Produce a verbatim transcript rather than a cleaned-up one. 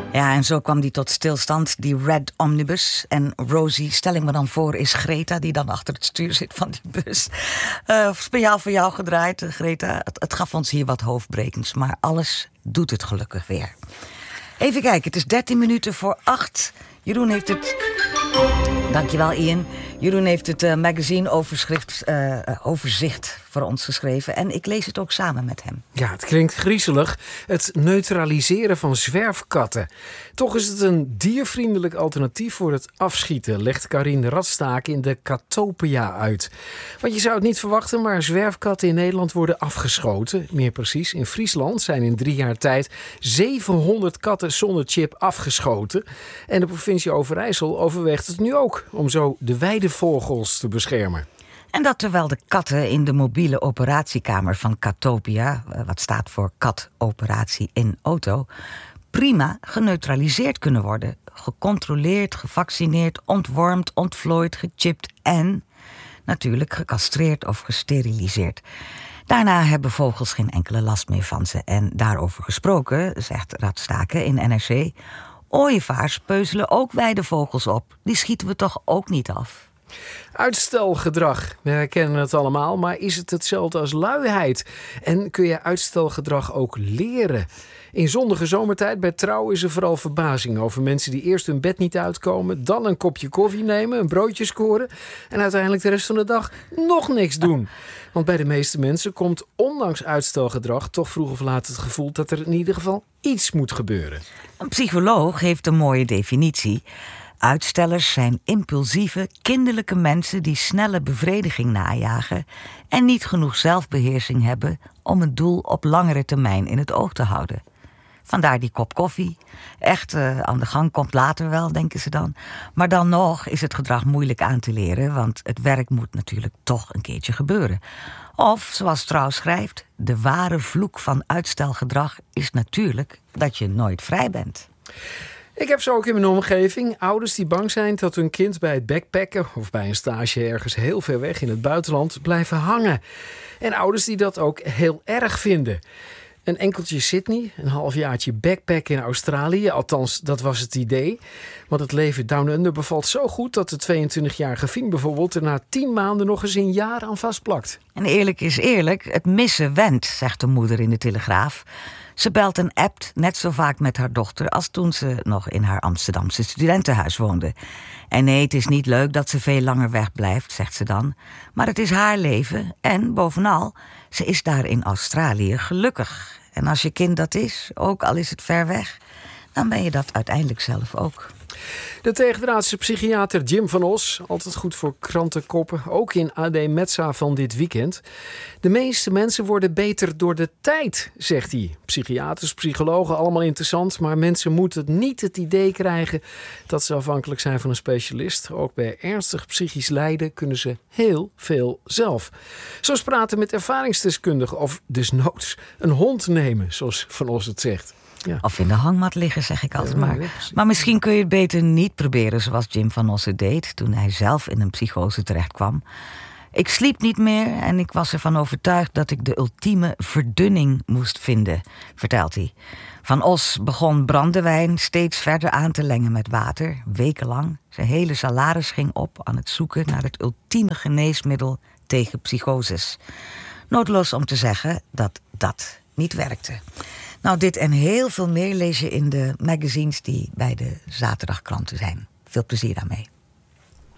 Ja, en zo kwam die tot stilstand, die Red Omnibus. En Rosie, stel ik me dan voor, is Greta, die dan achter het stuur zit van die bus. Uh, speciaal voor jou gedraaid, Greta. Het, het gaf ons hier wat hoofdbrekens, maar alles doet het gelukkig weer. Even kijken, het is dertien minuten voor acht. Jeroen heeft het... Dankjewel, Ian. Jeroen heeft het uh, magazine overschrift, uh, overzicht voor ons geschreven. En ik lees het ook samen met hem. Ja, het klinkt griezelig. Het neutraliseren van zwerfkatten. Toch is het een diervriendelijk alternatief voor het afschieten, legt Karine Radstaken in de Katopia uit. Want je zou het niet verwachten, maar zwerfkatten in Nederland worden afgeschoten. Meer precies, in Friesland zijn in drie jaar tijd zevenhonderd katten zonder chip afgeschoten. En de provincie Overijssel overweegt het nu ook om zo de weidevogels te beschermen. En dat terwijl de katten in de mobiele operatiekamer van Katopia, wat staat voor katoperatie in auto, prima geneutraliseerd kunnen worden. Gecontroleerd, gevaccineerd, ontwormd, ontvlooid, gechipt en natuurlijk gecastreerd of gesteriliseerd. Daarna hebben vogels geen enkele last meer van ze. En daarover gesproken, zegt Radstaken in N R C, ooievaars peuzelen ook weidevogels op. Die schieten we toch ook niet af? Uitstelgedrag. We herkennen het allemaal, maar is het hetzelfde als luiheid? En kun je uitstelgedrag ook leren? In zonnige zomertijd bij Trouw is er vooral verbazing over mensen die eerst hun bed niet uitkomen, dan een kopje koffie nemen, een broodje scoren en uiteindelijk de rest van de dag nog niks doen. Want bij de meeste mensen komt ondanks uitstelgedrag toch vroeg of laat het gevoel dat er in ieder geval iets moet gebeuren. Een psycholoog heeft een mooie definitie. Uitstellers zijn impulsieve, kinderlijke mensen die snelle bevrediging najagen en niet genoeg zelfbeheersing hebben om een doel op langere termijn in het oog te houden. Vandaar die kop koffie. Echt uh, aan de gang komt later wel, denken ze dan. Maar dan nog is het gedrag moeilijk aan te leren, want het werk moet natuurlijk toch een keertje gebeuren. Of, zoals Trouw schrijft, de ware vloek van uitstelgedrag is natuurlijk dat je nooit vrij bent. Ik heb ze ook in mijn omgeving. Ouders die bang zijn dat hun kind bij het backpacken of bij een stage ergens heel ver weg in het buitenland blijven hangen. En ouders die dat ook heel erg vinden. Een enkeltje Sydney, een halfjaartje backpacken in Australië. Althans, dat was het idee. Want het leven Down Under bevalt zo goed dat de tweeëntwintigjarige Fien bijvoorbeeld er na tien maanden nog eens een jaar aan vastplakt. En eerlijk is eerlijk, het missen went, zegt de moeder in de Telegraaf. Ze belt en appt net zo vaak met haar dochter als toen ze nog in haar Amsterdamse studentenhuis woonde. En nee, het is niet leuk dat ze veel langer wegblijft, zegt ze dan. Maar het is haar leven en bovenal, ze is daar in Australië gelukkig. En als je kind dat is, ook al is het ver weg, dan ben je dat uiteindelijk zelf ook. De tegendraadse psychiater Jim van Os, altijd goed voor krantenkoppen, ook in A D Metza van dit weekend. De meeste mensen worden beter door de tijd, zegt hij. Psychiaters, psychologen, allemaal interessant, maar mensen moeten niet het idee krijgen dat ze afhankelijk zijn van een specialist. Ook bij ernstig psychisch lijden kunnen ze heel veel zelf. Zoals praten met ervaringsdeskundigen of desnoods een hond nemen, zoals Van Os het zegt. Ja. Of in de hangmat liggen, zeg ik altijd ja, maar. Ja, maar misschien kun je het beter niet proberen zoals Jim van Os het deed toen hij zelf in een psychose terecht kwam. Ik sliep niet meer en ik was ervan overtuigd dat ik de ultieme verdunning moest vinden, vertelt hij. Van Os begon brandewijn steeds verder aan te lengen met water, wekenlang. Zijn hele salaris ging op aan het zoeken naar het ultieme geneesmiddel tegen psychoses. Noodloos om te zeggen dat dat niet werkte. Nou, dit en heel veel meer lees je in de magazines die bij de zaterdagkranten zijn. Veel plezier daarmee.